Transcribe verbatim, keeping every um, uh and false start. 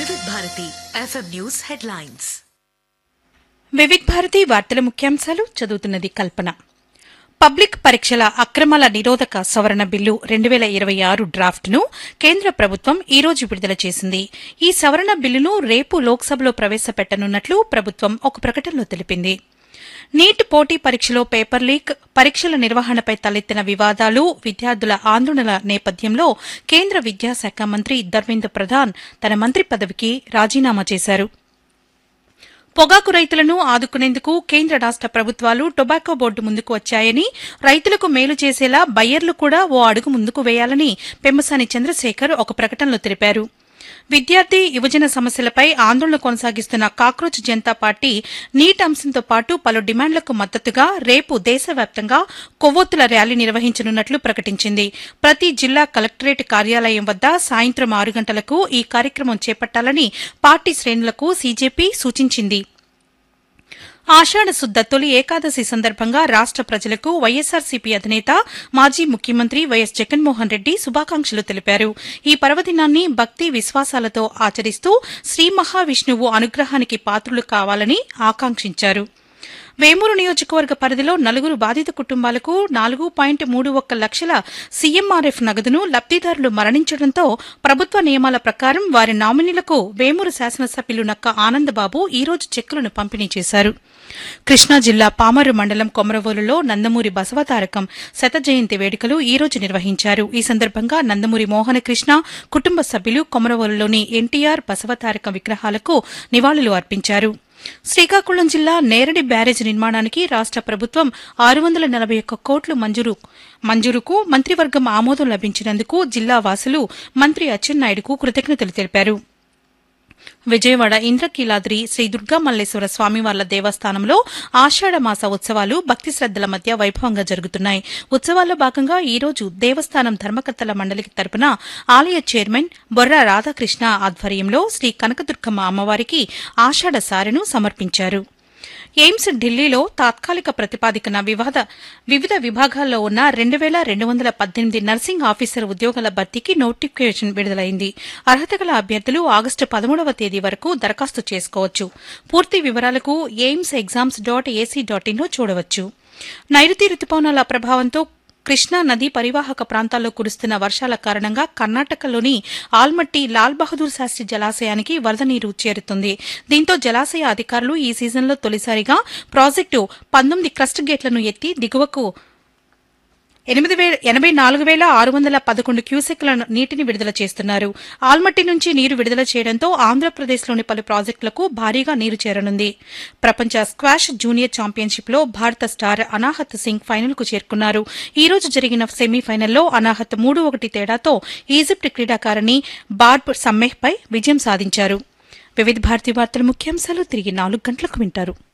వివిధ Bharati FM news headlines. వివిధ భారతి వార్తల ముఖ్యాంశాలు చదువుతున్నది కల్పన. పబ్లిక్ పరీక్షల అక్రమాల నిరోధక సవరణ బిల్లు రెండు వేల ఇరవై ఆరు డ్రాఫ్ట్ను కేంద్ర ప్రభుత్వం ఈ రోజు విడుదల చేసింది. ఈ సవరణ బిల్లును రేపు లోక్సభలో ప్రవేశపెట్టనున్నట్లు ప్రభుత్వం ఒక ప్రకటనలో తెలిపింది. నీట్ పోటీ పరీక్షలో పేపర్ లీక్, పరీక్షల నిర్వహణపై తలెత్తిన వివాదాలు, విద్యార్థుల ఆందోళనల నేపథ్యంలో కేంద్ర విద్యాశాఖ మంత్రి ధర్మేంద్ర ప్రధాన్ తన మంత్రి పదవికి రాజీనామా చేశారు. పొగాకు రైతులను ఆదుకునేందుకు కేంద్ర రాష్ట ప్రభుత్వాలు టొబాకో బోర్డు ముందుకు వచ్చాయని, రైతులకు మేలు చేసేలా బయ్యర్లు కూడా ఓ అడుగు ముందుకు వేయాలని పెమ్మసాని చంద్రశేఖర్ ఒక ప్రకటనలో తెలిపారు. విద్యార్థి, యువజన సమస్యలపై ఆందోళన కొనసాగిస్తున్న కాక్రోచ్ జనతా పార్టీ నీట్ అంశంతో పాటు పలు డిమాండ్లకు మద్దతుగా రేపు దేశవ్యాప్తంగా కొవ్వొత్తుల ర్యాలీ నిర్వహించనున్నట్లు ప్రకటించింది. ప్రతి జిల్లా కలెక్టరేట్ కార్యాలయం వద్ద సాయంత్రం ఆరు గంటలకు ఈ కార్యక్రమం చేపట్టాలని పార్టీ శ్రేణులకు సీజేపీ సూచించింది. ఆషాఢ శుద్ధ తొలి ఏకాదశి సందర్భంగా రాష్ట ప్రజలకు వైఎస్సార్సీపీ అధినేత, మాజీ ముఖ్యమంత్రి వైఎస్ జగన్మోహన్ రెడ్డి శుభాకాంక్షలు తెలిపారు. ఈ పర్వదినాన్ని భక్తి విశ్వాసాలతో ఆచరిస్తూ శ్రీ మహావిష్ణువు అనుగ్రహానికి పాత్రులు కావాలని ఆకాంక్షించారు. వేమూరు నియోజకవర్గ పరిధిలో నలుగురు బాధిత కుటుంబాలకు నాలుగు పాయింట్ మూడు ఒక్క లక్షల సీఎంఆర్ఎఫ్ నగదును లబ్దిదారులు మరణించడంతో ప్రభుత్వ నియమాల ప్రకారం వారి నామినీలకు వేమూరు శాసనసభ్యులు నక్క ఆనందబాబు ఈ రోజు చెక్కులను పంపిణీ చేశారు. కృష్ణా జిల్లా పామరు మండలం కొమరవోలులో నందమూరి బసవతారకం శత జయంతి వేడుకలు ఈ రోజు నిర్వహించారు. ఈ సందర్భంగా నందమూరి మోహనకృష్ణ కుటుంబ సభ్యులు కొమరవోలులోని ఎన్టీఆర్ బసవతారకం విగ్రహాలకు నివాళులు అర్పించారు. శ్రీకాకుళం జిల్లా నేరడి బ్యారేజ్ నిర్మాణానికి రాష్ట ప్రభుత్వం ఆరు వందల నలభై ఒక్క కోట్లు మంజూరు మంజూరుకు మంత్రివర్గం ఆమోదం లభించినందుకు జిల్లా వాసులు మంత్రి అచ్చెన్నాయుడుకు కృతజ్ఞతలు తెలిపారు. విజయవాడ ఇంద్రకీలాద్రి శ్రీ దుర్గా మల్లేశ్వర స్వామివార్ల దేవస్థానంలో ఆషాఢమాస ఉత్సవాలు భక్తి శ్రద్దల మధ్య వైభవంగా జరుగుతున్నాయి. ఉత్సవాల్లో భాగంగా ఈ రోజు దేవస్థానం ధర్మకర్తల మండలికి తరపున ఆలయ చైర్మన్ బొర్రా రాధాకృష్ణ ఆధ్వర్యంలో శ్రీ కనకదుర్గమ్మ అమ్మవారికి ఆషాఢ సారెను సమర్పించారు. ఎయిమ్స్ ఢిల్లీలో తాత్కాలిక ప్రతిపాదికన వివాద వివిధ విభాగాల్లో ఉన్న రెండు వేల రెండు వందల పద్దెనిమిది నర్సింగ్ ఆఫీసర్ ఉద్యోగాల భర్తీకి నోటిఫికేషన్ విడుదలైంది. అర్హత గల అభ్యర్థులు ఆగస్టు పదమూడవ తేదీ వరకు దరఖాస్తు చేసుకోవచ్చు. పూర్తి వివరాలకు AIIMS exams dot AC dot ఇన్లో చూడవచ్చు. నైరుతి రుతుపవనాల ప్రభావంతో కృష్ణా నదీ పరివాహక ప్రాంతాల్లో కురుస్తున్న వర్షాల కారణంగా కర్ణాటకలోని ఆల్మట్టి లాల్ బహదూర్ శాస్త్రి జలాశయానికి వరద నీరు చేరుతుంది. దీంతో జలాశయ అధికారులు ఈ సీజన్లో తొలిసారిగా ప్రాజెక్టు పంతొమ్మిది క్రస్ట్ గేట్లను ఎత్తి దిగువకు ఎనభై నాలుగు వేల ఆరు వందల పదకొండు క్యూసెక్ల నీటిని విడుదల చేస్తున్నారు. ఆల్మట్టి నుంచి నీరు విడుదల చేయడంతో ఆంధ్రప్రదేశ్లోని పలు ప్రాజెక్టులకు భారీగా నీరు చేరనుంది. ప్రపంచ స్క్వాష్ జూనియర్ ఛాంపియన్షిప్లో భారత స్టార్ అనాహత్ సింగ్ ఫైనల్కు చేరుకున్నారు. ఈ రోజు జరిగిన సెమీఫైనల్లో అనాహత్ మూడు ఒకటి తేడాతో ఈజిప్ట్ క్రీడాకారిణి బార్బ్ సమ్మెహ్పై విజయం సాధించారు. వివిధ భారతీ వార్తల ముఖ్యాంశాలు తిరిగి నాలుగు గంటలకు వింటారు.